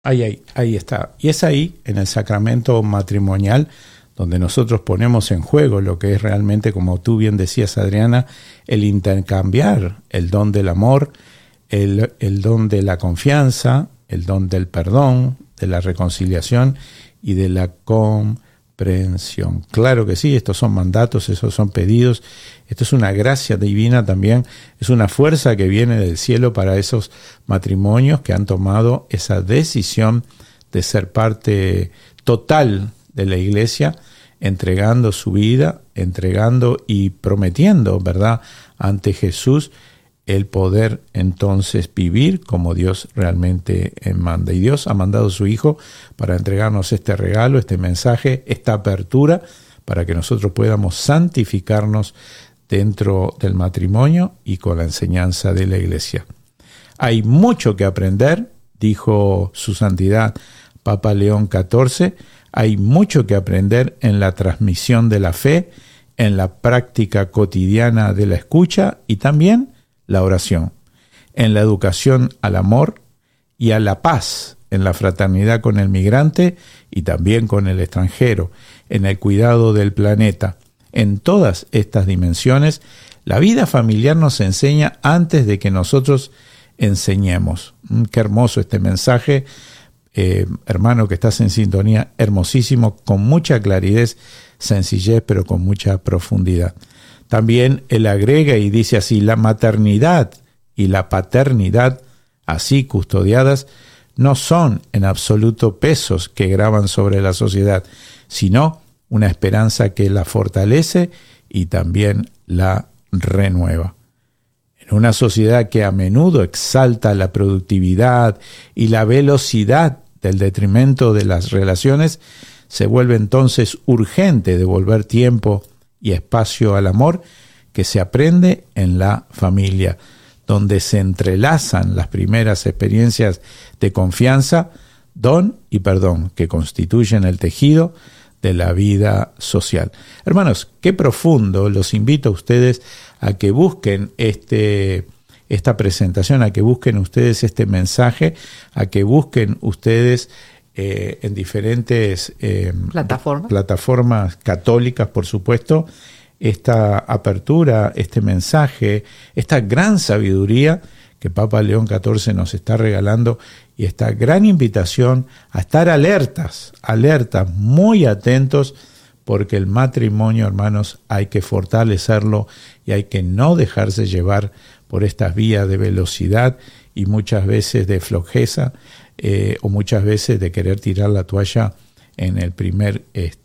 Ahí está. Y es ahí, en el sacramento matrimonial, donde nosotros ponemos en juego lo que es realmente, como tú bien decías, Adriana, el intercambiar el don del amor, el don de la confianza, el don del perdón, de la reconciliación y de la comprensión. Claro que sí, estos son mandatos, esos son pedidos, esto es una gracia divina también, es una fuerza que viene del cielo para esos matrimonios que han tomado esa decisión de ser parte total de la Iglesia, entregando su vida, entregando y prometiendo, ¿verdad?, ante Jesús, el poder entonces vivir como Dios realmente manda. Y Dios ha mandado a su Hijo para entregarnos este regalo, este mensaje, esta apertura, para que nosotros podamos santificarnos dentro del matrimonio y con la enseñanza de la Iglesia. Hay mucho que aprender, dijo su santidad Papa León XIV, hay mucho que aprender en la transmisión de la fe, en la práctica cotidiana de la escucha y también la oración, en la educación al amor y a la paz, en la fraternidad con el migrante y también con el extranjero, en el cuidado del planeta. En todas estas dimensiones, la vida familiar nos enseña antes de que nosotros enseñemos. Qué hermoso este mensaje, hermano que estás en sintonía, hermosísimo, con mucha claridad, sencillez, pero con mucha profundidad. También él agrega y dice así: la maternidad y la paternidad, así custodiadas, no son en absoluto pesos que gravan sobre la sociedad, sino una esperanza que la fortalece y también la renueva. En una sociedad que a menudo exalta la productividad y la velocidad del detrimento de las relaciones, se vuelve entonces urgente devolver tiempo y espacio al amor que se aprende en la familia, donde se entrelazan las primeras experiencias de confianza, don y perdón, que constituyen el tejido de la vida social. Hermanos, qué profundo. Los invito a ustedes a que busquen esta presentación, a que busquen ustedes este mensaje, a que busquen ustedes en diferentes plataformas católicas, por supuesto, esta apertura, este mensaje, esta gran sabiduría que Papa León XIV nos está regalando, y esta gran invitación a estar alertas, muy atentos, porque el matrimonio, hermanos, hay que fortalecerlo y hay que no dejarse llevar por estas vías de velocidad y muchas veces de flojeza, o muchas veces de querer tirar la toalla en el primer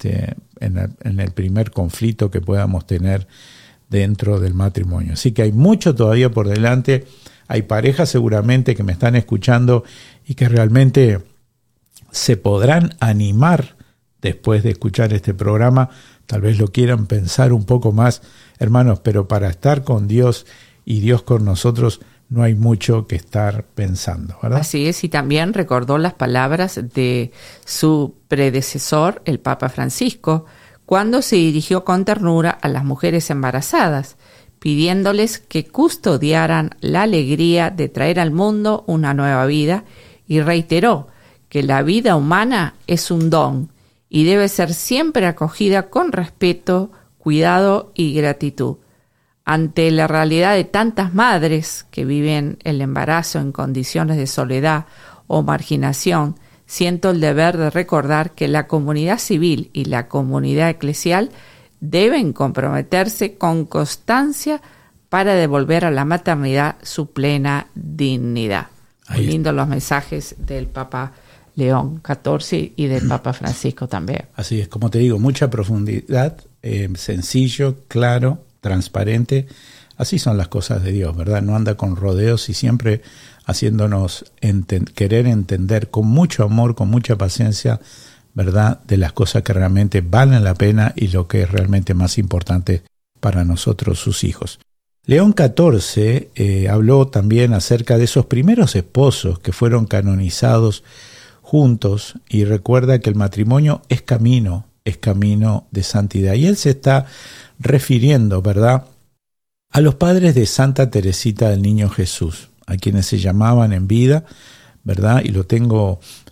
conflicto que podamos tener dentro del matrimonio. Así que hay mucho todavía por delante. Hay parejas seguramente que me están escuchando y que realmente se podrán animar después de escuchar este programa. Tal vez lo quieran pensar un poco más, hermanos, pero para estar con Dios y Dios con nosotros no hay mucho que estar pensando, ¿verdad? Así es, y también recordó las palabras de su predecesor, el Papa Francisco, cuando se dirigió con ternura a las mujeres embarazadas, pidiéndoles que custodiaran la alegría de traer al mundo una nueva vida, y reiteró que la vida humana es un don y debe ser siempre acogida con respeto, cuidado y gratitud. Ante la realidad de tantas madres que viven el embarazo en condiciones de soledad o marginación, siento el deber de recordar que la comunidad civil y la comunidad eclesial deben comprometerse con constancia para devolver a la maternidad su plena dignidad. Muy lindos los mensajes del Papa León XIV y del Papa Francisco también. Así es, como te digo, mucha profundidad, sencillo, claro, transparente. Así son las cosas de Dios, ¿verdad? No anda con rodeos y siempre haciéndonos querer entender con mucho amor, con mucha paciencia, ¿verdad?, de las cosas que realmente valen la pena y lo que es realmente más importante para nosotros, sus hijos. León XIV habló también acerca de esos primeros esposos que fueron canonizados juntos, y recuerda que el matrimonio es camino de santidad. Y él se está refiriendo, ¿verdad?, a los padres de Santa Teresita del Niño Jesús, a quienes se llamaban en vida, ¿verdad? Y lo tengo